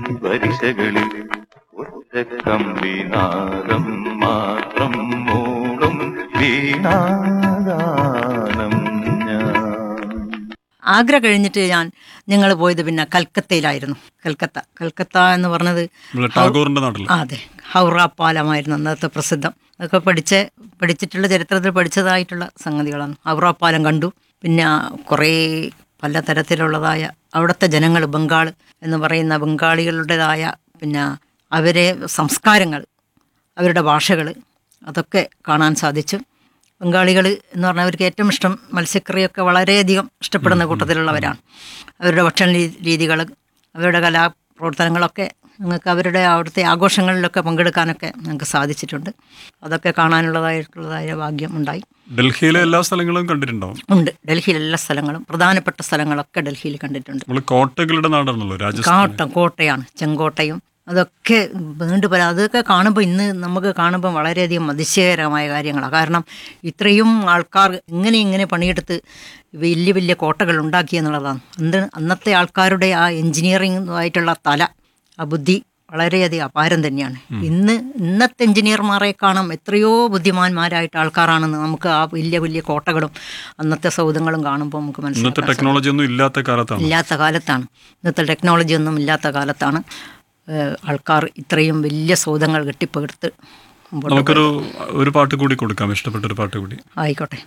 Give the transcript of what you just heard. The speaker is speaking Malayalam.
വരിശകളിൽ ഒറ്റ കമ്പിനാദം മാത്രം മൂളും വീണാഗാനം ഞാൻ. ആഗ്ര കഴിഞ്ഞിട്ട് ഞങ്ങൾ പോയത് പിന്നെ കൽക്കത്തയിലായിരുന്നു. കൽക്കത്ത എന്ന് പറഞ്ഞത് ടാഗോറിന്റെ നാട്ടിൽ. അതെ, ഹൗറ പാലമായിരുന്നു അന്നത്തെ പ്രസിദ്ധം. അതൊക്കെ പഠിച്ചിട്ടുള്ള ചരിത്രത്തിൽ പഠിച്ചതായിട്ടുള്ള സംഗതികളാണ്. ഹൗറ പാലം കണ്ടു. പിന്നെ കുറേ പലതരത്തിലുള്ളതായ അവിടുത്തെ ജനങ്ങൾ, ബംഗാൾ എന്ന് പറയുന്ന ബംഗാളികളുടേതായ പിന്നെ അവരെ സംസ്കാരങ്ങൾ, അവരുടെ ഭാഷകൾ, അതൊക്കെ കാണാൻ സാധിച്ചു. ബംഗാളികൾ എന്ന് പറഞ്ഞാൽ അവർക്ക് ഏറ്റവും ഇഷ്ടം മത്സ്യക്കറിയൊക്കെ വളരെയധികം ഇഷ്ടപ്പെടുന്ന കൂട്ടത്തിലുള്ളവരാണ്. അവരുടെ ഭക്ഷണ രീതികൾ, അവരുടെ കലാപ്രവർത്തനങ്ങളൊക്കെ ഞങ്ങൾക്ക് അവരുടെ അവിടുത്തെ ആഘോഷങ്ങളിലൊക്കെ പങ്കെടുക്കാനൊക്കെ ഞങ്ങൾക്ക് സാധിച്ചിട്ടുണ്ട്. അതൊക്കെ കാണാനുള്ളതായിട്ടുള്ളതായ ഭാഗ്യം ഉണ്ടായി. ഡൽഹിയിലെ എല്ലാ സ്ഥലങ്ങളും കണ്ടിട്ടുണ്ടാവും. ഉണ്ട്, ഡൽഹിയിലെ എല്ലാ സ്ഥലങ്ങളും, പ്രധാനപ്പെട്ട സ്ഥലങ്ങളൊക്കെ ഡൽഹിയിൽ കണ്ടിട്ടുണ്ട്. കോട്ടകളുടെ നാടാണല്ലോ രാജസ്ഥാൻ. കോട്ടയാണ്, ചെങ്കോട്ടയും അതൊക്കെ അതൊക്കെ കാണുമ്പോൾ ഇന്ന് നമുക്ക് കാണുമ്പോൾ വളരെയധികം അതിശയകരമായ കാര്യങ്ങളാണ്. കാരണം ഇത്രയും ആൾക്കാർ ഇങ്ങനെ പണിയെടുത്ത് വലിയ വലിയ കോട്ടകൾ ഉണ്ടാക്കി എന്നുള്ളതാണ്. അന്നത്തെ ആൾക്കാരുടെ ആ എൻജിനീയറിംഗുമായിട്ടുള്ള ആ ബുദ്ധി വളരെയധികം അപാരം തന്നെയാണ്. ഇന്നത്തെ എൻജിനീയർമാരെ കാണാം എത്രയോ ബുദ്ധിമാന്മാരായിട്ട് ആൾക്കാരാണെന്ന് നമുക്ക് ആ വലിയ വലിയ കോട്ടകളും അന്നത്തെ സൗധങ്ങളും കാണുമ്പോൾ നമുക്ക് മനസ്സിലാക്കാം. ടെക്നോളജി ഒന്നും ഇല്ലാത്ത കാലത്താണ് ഇന്നത്തെ ടെക്നോളജി ഒന്നും ഇല്ലാത്ത കാലത്താണ് ആൾക്കാർ ഇത്രയും വലിയ സൗധങ്ങൾ കെട്ടിപ്പടുത്ത്. നമുക്കൊരു പാട്ട് കൂടി കൊടുക്കാം, ഇഷ്ടപ്പെട്ടൊരു പാട്ട് കൂടി. ആയിക്കോട്ടെ.